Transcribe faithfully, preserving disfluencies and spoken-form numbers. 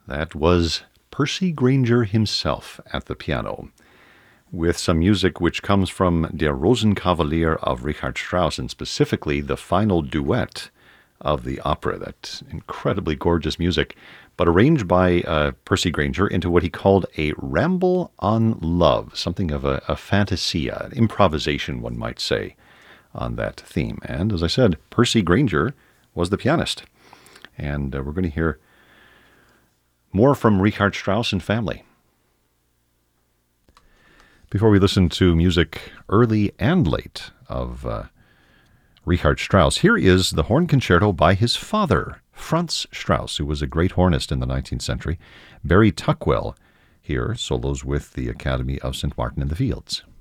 That was Percy Grainger himself at the piano, with some music which comes from Der Rosenkavalier of Richard Strauss, and specifically the final duet of the opera. That incredibly gorgeous music, but arranged by uh, Percy Grainger into what he called a ramble on love, something of a, a fantasia, an improvisation, one might say, on that theme. And as I said, Percy Grainger was the pianist. And uh, we're going to hear more from Richard Strauss and family. Before we listen to music early and late of uh, Richard Strauss, here is the horn concerto by his father, Franz Strauss, who was a great hornist in the nineteenth century. Barry Tuckwell here solos with the Academy of Saint Martin in the Fields.